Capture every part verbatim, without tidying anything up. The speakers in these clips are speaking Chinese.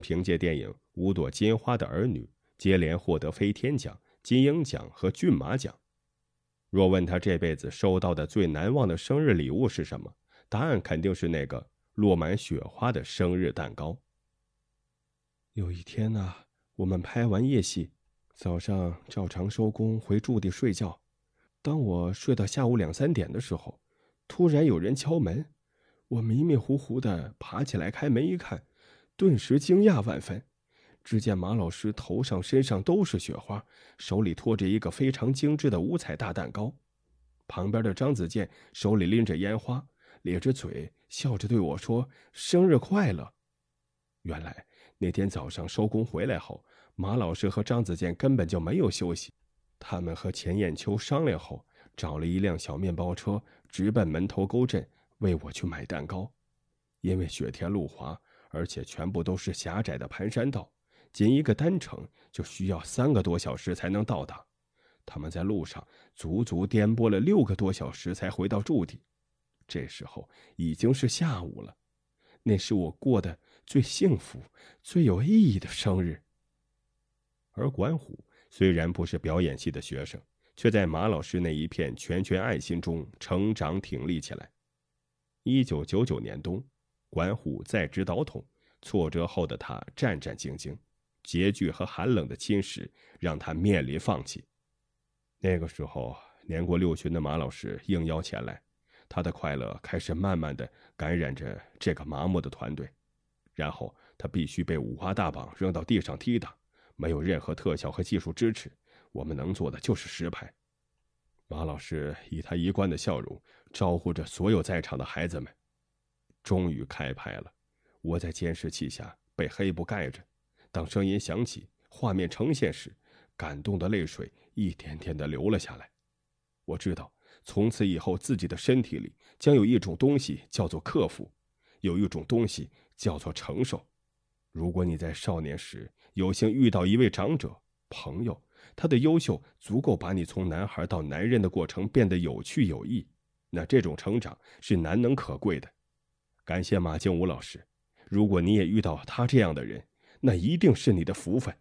凭借电影《五朵金花的儿女》接连获得飞天奖、金鹰奖和骏马奖。若问他这辈子收到的最难忘的生日礼物是什么，答案肯定是那个落满雪花的生日蛋糕。有一天呢、啊，我们拍完夜戏，早上照常收工回驻地睡觉。当我睡到下午两三点的时候，突然有人敲门，我迷迷糊糊地爬起来开门一看，顿时惊讶万分。只见马老师头上身上都是雪花，手里托着一个非常精致的五彩大蛋糕。旁边的张子健手里拎着烟花，咧着嘴笑着对我说：“生日快乐。”原来那天早上收工回来后，马老师和张子健根本就没有休息，他们和钱雁秋商量后，找了一辆小面包车，直奔门头沟镇为我去买蛋糕。因为雪天路滑，而且全部都是狭窄的盘山道，仅一个单程就需要三个多小时才能到达。他们在路上足足颠簸了六个多小时才回到驻地。这时候已经是下午了，那是我过得最幸福、最有意义的生日。而管虎虽然不是表演系的学生，却在马老师那一片拳拳爱心中成长挺立起来。一九九九年冬，管虎在职导统，挫折后的他战战兢兢，拮据和寒冷的侵蚀让他面临放弃。那个时候，年过六旬的马老师应邀前来，他的快乐开始慢慢的感染着这个麻木的团队。然后他必须被五花大绑扔到地上踢打，没有任何特效和技术支持，我们能做的就是实拍。马老师以他一贯的笑容招呼着所有在场的孩子们。终于开拍了，我在监视器下被黑布盖着，当声音响起，画面呈现时，感动的泪水一点点地流了下来。我知道从此以后自己的身体里将有一种东西叫做克服，有一种东西叫做承受。如果你在少年时有幸遇到一位长者朋友，他的优秀足够把你从男孩到男人的过程变得有趣有益，那这种成长是难能可贵的。感谢马经武老师，如果你也遇到他这样的人，那一定是你的福分。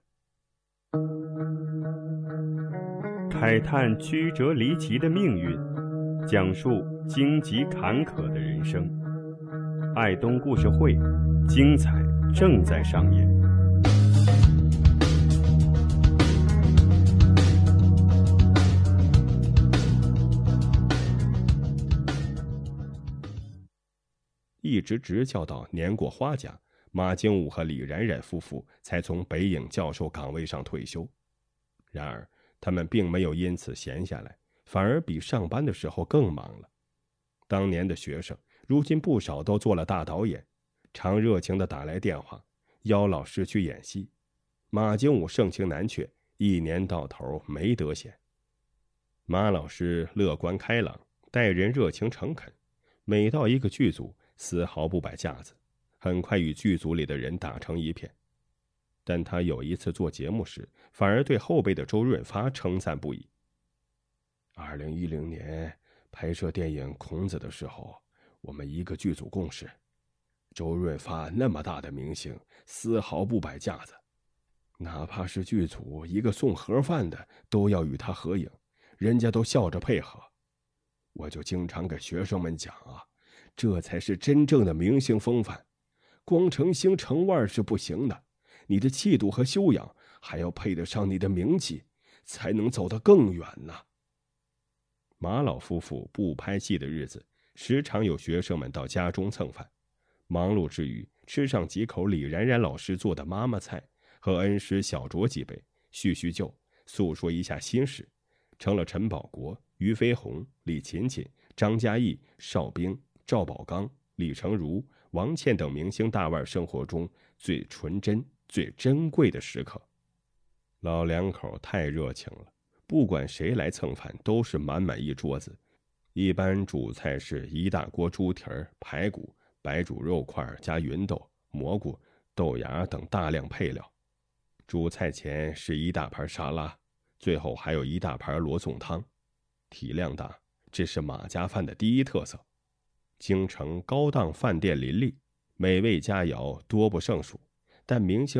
慨叹曲折离奇的命运，讲述荆棘坎坷的人生。爱东故事会，精彩正在上演。 一直执教到年过花甲，马经武和李冉冉夫妇才从北影教授岗位上退休。然而他们并没有因此闲下来，反而比上班的时候更忙了。当年的学生如今不少都做了大导演，常热情地打来电话邀老师去演戏。马经武盛情难却，一年到头没得闲。马老师乐观开朗，待人热情诚恳，每到一个剧组丝毫不摆架子，很快与剧组里的人打成一片。但他有一次做节目时，反而对后辈的周润发称赞不已。二零一零年拍摄电影《孔子》的时候，我们一个剧组共事，周润发那么大的明星，丝毫不摆架子，哪怕是剧组一个送盒饭的都要与他合影，人家都笑着配合。我就经常给学生们讲啊，这才是真正的明星风范，光成星成腕是不行的，你的气度和修养还要配得上你的名气，才能走得更远呢。马老夫妇不拍戏的日子，时常有学生们到家中蹭饭，忙碌之余吃上几口李冉冉老师做的妈妈菜，和恩师小酌几杯，叙叙旧，诉说一下心事，成了陈宝国、俞飞鸿、李勤勤、张嘉译、邵兵、赵宝刚、李成儒、王倩等明星大腕生活中最纯真、最珍贵的时刻。老两口太热情了，不管谁来蹭饭都是满满一桌子。一般主菜是一大锅猪蹄儿、排骨、白煮肉块加芸豆、蘑菇、豆芽等大量配料。主菜前是一大盘沙拉，最后还有一大盘罗宋汤。体量大，这是马家饭的第一特色。京城高档饭店林立，美味佳肴多不胜数， 但明星